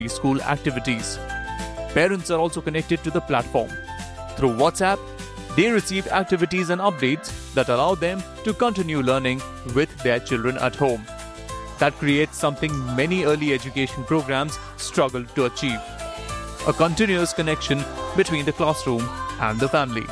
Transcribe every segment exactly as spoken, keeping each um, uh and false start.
school activities. Parents are also connected to the platform. Through WhatsApp, they receive activities and updates that allow them to continue learning with their children at home. That creates something many early education programs struggle to achieve: a continuous connection between the classroom and the family.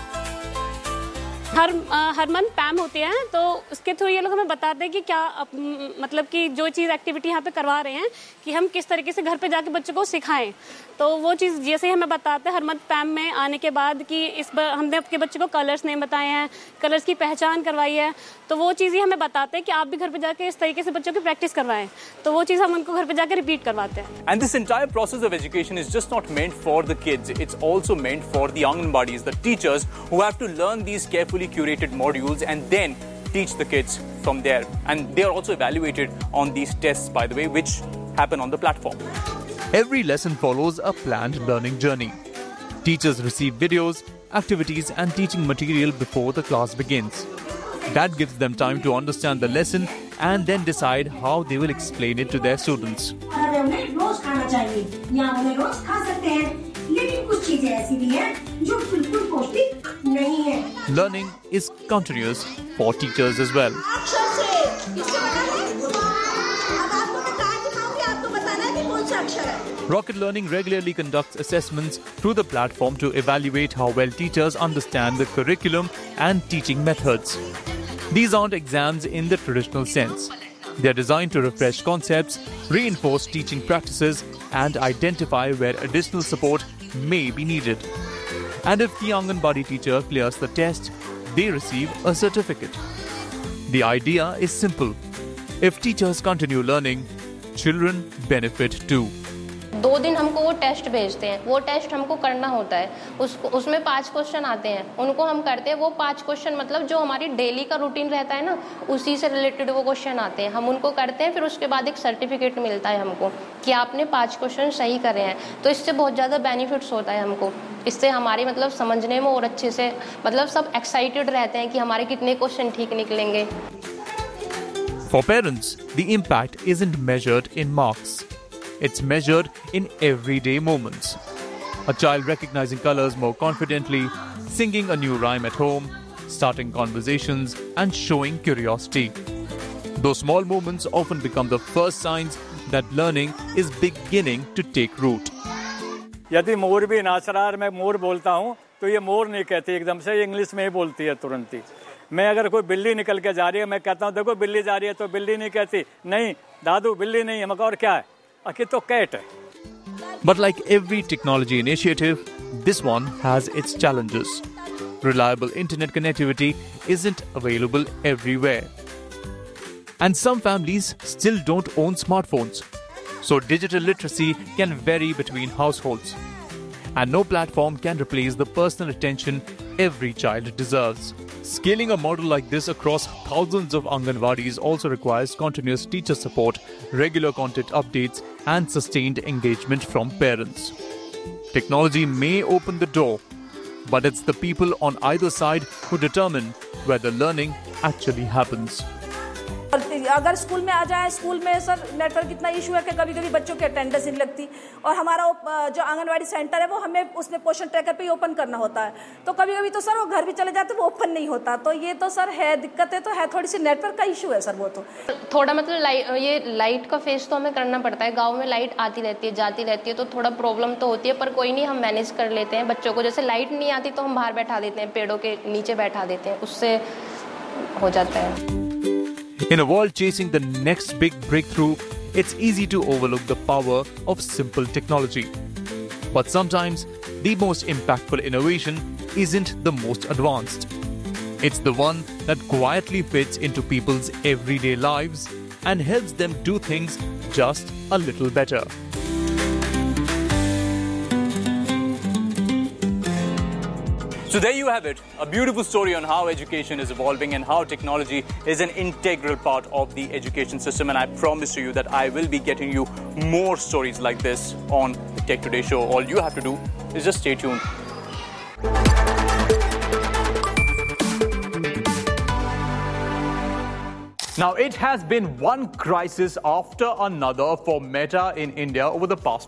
Her her month पैम होती है, तो उसके through ये लोग हमें बताते हैं कि क्या मतलब कि जो चीज़ एक्टिविटी यहाँ पे करवा रहे हैं कि हम किस तरीके से घर पे जाके बच्चों को सिखाएं. तो वो चीज़ जैसे ही हमें बताते हैं हर मंथ पैम में आने के बाद कि इस बार हमने आपके बच्चे को कलर्स नेम बताए हैं, कलर्स की पहचान करवाई है, तो वो चीज़ ही हमें बताते हैं कि आप भी घर पे जाके इस तरीके से बच्चों की प्रैक्टिस करवाएं. तो वो चीज़ हम उनको घर पे जाके रिपीट करवाते हैं. And this entire process of education is just not meant for the kids. It's also meant for the Anganwadis, the teachers who have to learn these carefully curated modules and then teach the kids from there. And they are also evaluated on these tests, by the way, which happen on the platform. Every lesson follows a planned learning journey. Teachers receive videos, activities and teaching material before the class begins. That gives them time to understand the lesson and then decide how they will explain it to their students. Learning is continuous for teachers as well. Rocket Learning regularly conducts assessments through the platform to evaluate how well teachers understand the curriculum and teaching methods. These aren't exams in the traditional sense. They are designed to refresh concepts, reinforce teaching practices, and identify where additional support may be needed. And if the Anganwadi teacher clears the test, they receive a certificate. The idea is simple. If teachers continue learning, children benefit too. दो दिन हमको वो test भेजते हैं, वो test हमको करना होता है. उसको उसमें पांच क्वेश्चन आते हैं, उनको हम करते हैं. वो पांच क्वेश्चन मतलब जो हमारी डेली का रूटीन रहता है ना, उसी से रिलेटेड वो क्वेश्चन आते हैं. हम उनको करते हैं, फिर उसके बाद एक सर्टिफिकेट मिलता है हमको कि आपने पांच क्वेश्चन सही करे हैं. तो इससे बहुत ज़्यादा बेनिफिट्स होता है हमको. इससे हमारे मतलब समझने में और अच्छे से मतलब सब एक्साइटेड रहते हैं कि हमारे कितने क्वेश्चन ठीक निकलेंगे. For parents, the impact isn't measured in marks. It's measured in everyday moments. A child recognizing colors more confidently, singing a new rhyme at home, starting conversations, and showing curiosity. Those small moments often become the first signs that learning is beginning to take root. यदि मोर भी नाच रहा है, मैं मोर बोलता हूँ, तो ये मोर नहीं कहती एकदम से, इंग्लिश में ही बोलती है तुरंत ही. मैं अगर कोई बिल्ली निकल के जा रही है, मैं कहता हूँ देखो बिल्ली जा रही है, तो बिल्ली नहीं कहती, नहीं दादू बिल्ली नहीं है, मैं और क्या है, आखिर तो कैट है. But like every technology initiative, this one has its challenges. Reliable internet connectivity isn't available everywhere. And some families still don't own smartphones. So digital literacy can vary between households. And no platform can replace the personal attention every child deserves. Scaling a model like this across thousands of Anganwadis also requires continuous teacher support, regular content updates, and sustained engagement from parents. Technology may open the door, but it's the people on either side who determine where the learning actually happens. अगर school में आ जाए, school में sir network इतना issue है कि कभी कभी बच्चों की अटेंडेंस नहीं लगती, और हमारा जो आंगनवाड़ी सेंटर है वो हमें उसमें पोषण ट्रैकर पे ही ओपन करना होता है. तो कभी कभी तो सर वो घर भी चले जाते, वो ओपन नहीं होता. तो ये तो सर है दिक्कत है, तो है थोड़ी सी नेटवर्क का इशू है सर. वो तो थोड़ा मतलब लाइट, ये लाइट का फेस तो हमें करना पड़ता है. गाँव में लाइट आती रहती है, जाती रहती है, तो थोड़ा प्रॉब्लम तो होती है, पर कोई नहीं, हम मैनेज कर लेते हैं. बच्चों को जैसे लाइट नहीं आती तो हम बाहर बैठा देते हैं, पेड़ों के नीचे बैठा देते हैं, उससे हो जाता है. In a world chasing the next big breakthrough, it's easy to overlook the power of simple technology. But sometimes, the most impactful innovation isn't the most advanced. It's the one that quietly fits into people's everyday lives and helps them do things just a little better. So there you have it, a beautiful story on how education is evolving and how technology is an integral part of the education system. And I promise to you that I will be getting you more stories like this on the Tech Today show. All you have to do is just stay tuned. Now, it has been one crisis after another for Meta in India over the past